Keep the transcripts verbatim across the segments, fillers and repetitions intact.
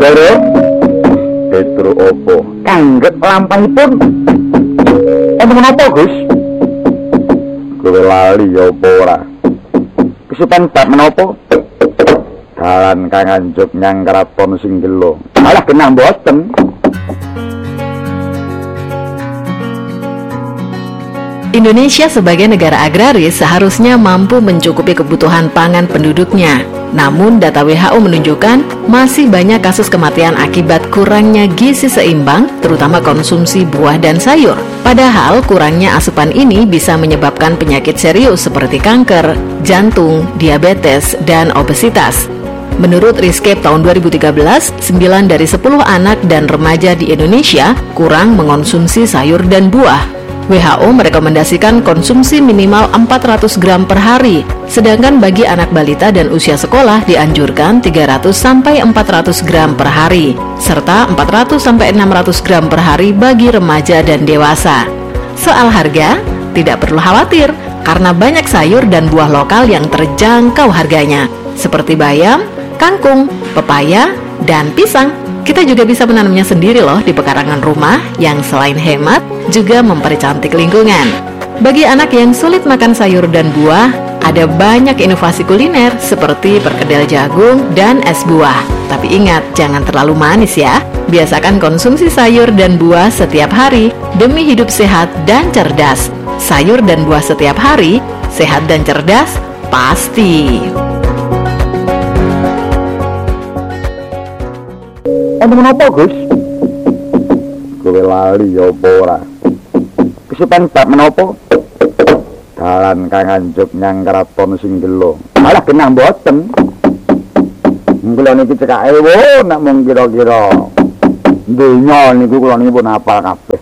Ndoro Petro opo kangget lampahipun. Enten menapa, Gus? Kowe lali apa ora? Kesupen bab menapa? Dalan kang anjuk nyang kraton Singgelo. Malah genah mboten. Indonesia sebagai negara agraris seharusnya mampu mencukupi kebutuhan pangan penduduknya. Namun data W H O menunjukkan masih banyak kasus kematian akibat kurangnya gizi seimbang, terutama konsumsi buah dan sayur. Padahal kurangnya asupan ini bisa menyebabkan penyakit serius seperti kanker, jantung, diabetes, dan obesitas. Menurut Riscape tahun dua ribu tiga belas, sembilan dari sepuluh anak dan remaja di Indonesia kurang mengonsumsi sayur dan buah. W H O merekomendasikan konsumsi minimal empat ratus gram per hari, sedangkan bagi anak balita dan usia sekolah dianjurkan tiga ratus sampai empat ratus gram per hari, serta empat ratus sampai enam ratus gram per hari bagi remaja dan dewasa. Soal harga, tidak perlu khawatir karena banyak sayur dan buah lokal yang terjangkau harganya, seperti bayam, kangkung, pepaya, dan pisang. Kita juga bisa menanamnya sendiri loh di pekarangan rumah yang selain hemat, juga mempercantik lingkungan. Bagi anak yang sulit makan sayur dan buah, ada banyak inovasi kuliner seperti perkedel jagung dan es buah. Tapi ingat, jangan terlalu manis ya. Biasakan konsumsi sayur dan buah setiap hari demi hidup sehat dan cerdas. Sayur dan buah setiap hari, sehat dan cerdas, pasti. Enten menapa, Gus? Kowe lali apa ora? Kesupen bab menapa? Dalan kang anjuk nyang kraton Singgelo. Malah genah mboten. Kula niki cekake wo nek mung kira-kira. Donya niku kula niki pun hafal kabeh.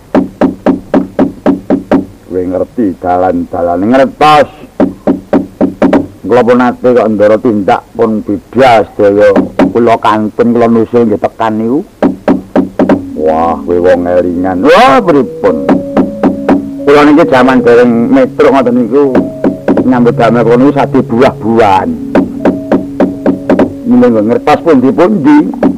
Kowe ngerti dalan-dalan ngertos. Kula pun nate kok ndara tindak pun beda sedaya. Kula kantun kula nusul nggih tekan niku. Wah, kowe wong elingan. Wah, pripun? Kula niki jaman dereng metro ngoten niku nyambut damel kula niku sadi buah-buahan. Mula ngertos pundi-pundi.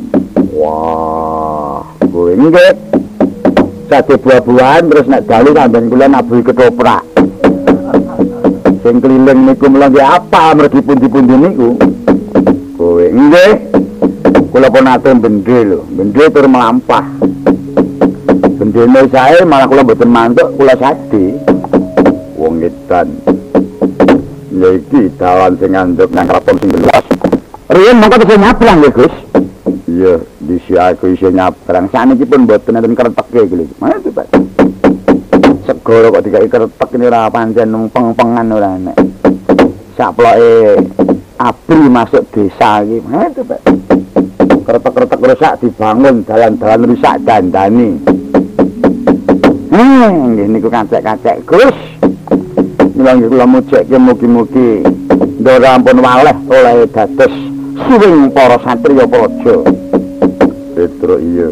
Wah, kowe nggih sadi buah-buahan terus nek dalu sampeyan kula nabuhi ketoprak. Sing keliling niku mula nggih apa mergi pundi-pundi niku? Kowe nggih kula pun ate bendhe lho, bendhe tur melampah. Bendene sae malah kula mboten mantuk, kula sadi. Wong edan. Ya iki dalan sing andhep nang kraton Singgelo. Riyen mongko bisa nyabrang nggih, Gus. Iya, disi aku iso nyabrang. Sakniki pun mboten enten kreteke iki lho. Mana to, Pak? Segoro kok dikai kretek ini ora pancen peng-pengan ora enek. Saploke abri masuk desa iki. Mana to, Pak? Kretek-kretek rusak dibangun, dalan-dalan rusak dandani. Hmm, nggih niku kacek-kacek, Gus. Mula nggih kula mujekke mugi-mugi ndara ampun waleh oleh dados suwing para satriya praja. Petro iya.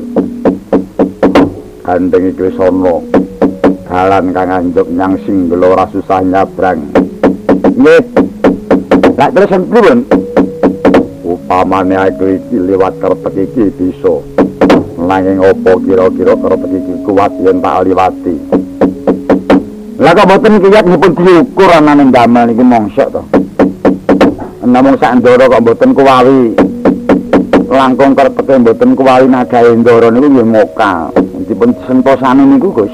Gandeng iki wis ana. Dalan kang anjuk nyang Singgelo ora susah nyabrang. Nggih. Lak terus pripun? Upamane aku iki liwat kertek iki bisa. Nanging apa kira-kira kertek iki kuat yen tak liwati. Lah kok mboten kiyat nyipun diukur anane damel niki mongsok to. Namung sak ndara kok mboten kuwawi. Langkung kerteke mboten kuwawi nagahe ndara niku nggih mokal. Dipun sentosane niku, Gus.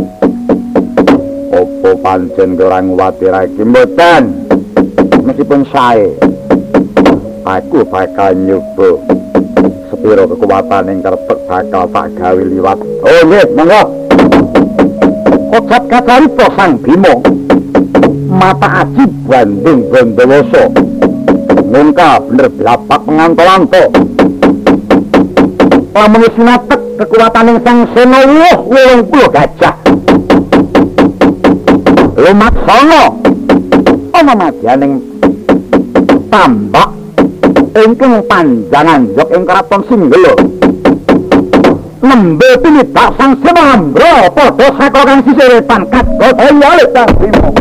Apa pancen ora nguwatirake mboten? Meskipun sae aku bakal nyoba sepiro kekuatan yang kertek bakal tak gawe liwat. Oh nggih, monggo. Kocap kacarita Sang Bima, mata aji banding Bandawasa, ngungkap bener blapak pengantolanto. Lamun sinatek kekuatan yang Sang Sena wolung puluh gajah. Lumaksana ana madyaning tambak ingkang panjangan jok ing kraton Singgelo. Nembe pinibak Sang Sena Ambra padha sakokan sisirepan kadha daya Sang Bima.